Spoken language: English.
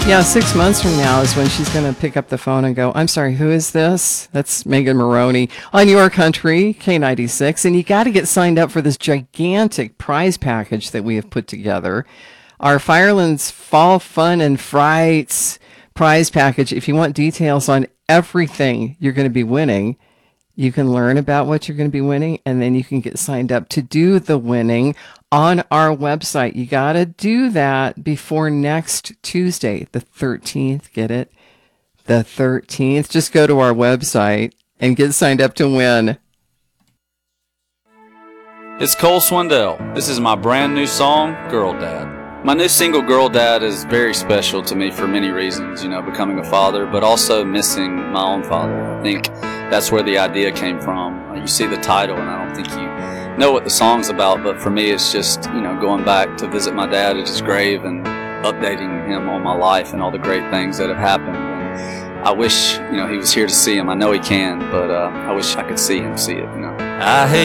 Yeah, 6 months from now is when she's going to pick up the phone and go, I'm sorry, who is this? That's Megan Maroney on Your Country, K96. And you got to get signed up for this gigantic prize package that we have put together. Our Firelands Fall Fun and Frights prize package. If you want details on everything you're going to be winning, you can learn about what you're going to be winning, and then you can get signed up to do the winning on our website. You got to do that before next Tuesday, the 13th. Get it? The 13th. Just go to our website and get signed up to win. It's Cole Swindell. This is my brand new song, Girl Dad. My new single, Girl Dad, is very special to me for many reasons, becoming a father, but also missing my own father. I think that's where the idea came from. You see the title, and I don't think you know what the song's about, but for me it's just, going back to visit my dad at his grave and updating him on my life and all the great things that have happened. And I wish, he was here to see him. I know he can, but I wish I could see him see it, I hate